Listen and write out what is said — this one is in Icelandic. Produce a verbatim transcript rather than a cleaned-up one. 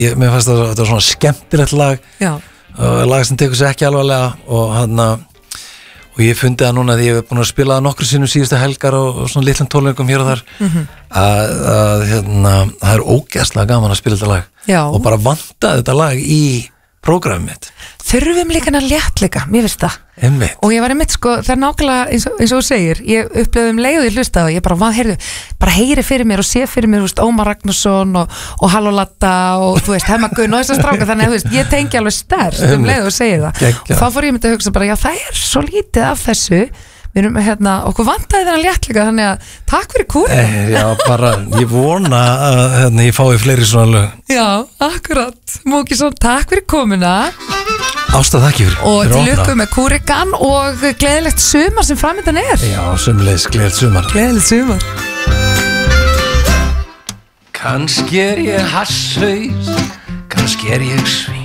ég, mér fannst það, þetta var svona skemmtilegt lag Já. og lag sem tekur sér ekki alvarlega og hann og ég fundi það núna því ég hef búin að spila það nokkru sinnum síðustu helgar og, og svona litlum tónleikum hér og þar mm-hmm. að, að hérna, það er ógeðslega gaman að spila þetta lag Já. og bara vanta þetta lag í prógramið mitt. Þurfum líka að léttleika, mér finnst það. Einmitt. Og ég var einmitt sko, það er nákvæmlega eins og, eins og þú segir, ég upplöfði um leið og ég hlusta og ég bara, hvað, heyrðu, bara heyri fyrir mér og sé fyrir mér, þú veist, Ómar Ragnarsson og, og Halló Latta og þú veist, Hemma Gunn og þessar stráka, þannig að þú veist, ég tengi alveg sterkt um leið og segir það. Gekja. Og þá fór ég myndi að hugsa bara, já, það er svo lítið af þessu, við erum hérna, okkur vantaði þennan léttleika, þannig að takk fyrir kúrið. Eh, já, bara, ég vona að hérna, ég fái fleiri svona lög. Já, akkurat, Múkisson, takk fyrir komuna. Ásta, þakki fyrir. Og til lukku með kúrikan og gleðilegt sumar sem framöndan er. Já, sömuleiðis, gleðilegt sumar. Gleðilegt sumar. Kannski er ég hasshaus, kannski er ég svín.